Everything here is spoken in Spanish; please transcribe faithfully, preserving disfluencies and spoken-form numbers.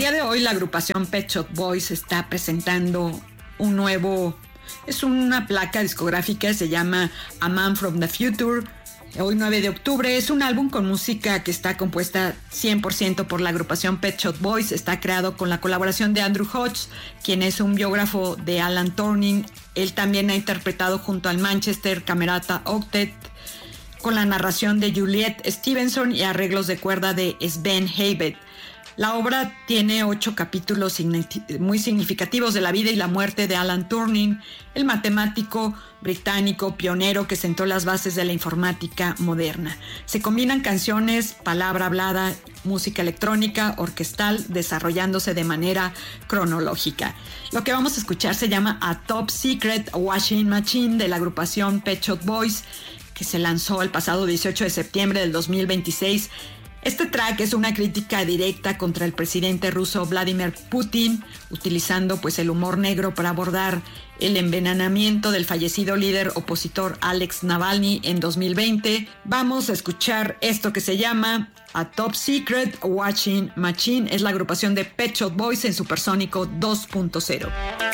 día de hoy la agrupación Pet Shop Boys está presentando un nuevo, es una placa discográfica, se llama A Man from the Future. Hoy nueve de octubre es un álbum con música que está compuesta cien por ciento por la agrupación Pet Shop Boys. Está creado con la colaboración de Andrew Hodge, quien es un biógrafo de Alan Turing. Él también ha interpretado junto al Manchester Camerata Octet, con la narración de Juliet Stevenson y arreglos de cuerda de Sven Heivet. La obra tiene ocho capítulos muy significativos de la vida y la muerte de Alan Turing, el matemático británico pionero que sentó las bases de la informática moderna. Se combinan canciones, palabra hablada, música electrónica, orquestal, desarrollándose de manera cronológica. Lo que vamos a escuchar se llama A Top Secret Washing Machine de la agrupación Pet Shop Boys, que se lanzó el pasado dieciocho de septiembre del dos mil veintiséis. Este track es una crítica directa contra el presidente ruso Vladimir Putin, utilizando pues el humor negro para abordar el envenenamiento del fallecido líder opositor Alex Navalny en dos mil veinte. Vamos a escuchar esto que se llama A Top Secret Washing Machine. Es la agrupación de Pet Shop Boys en Supersónico dos punto cero.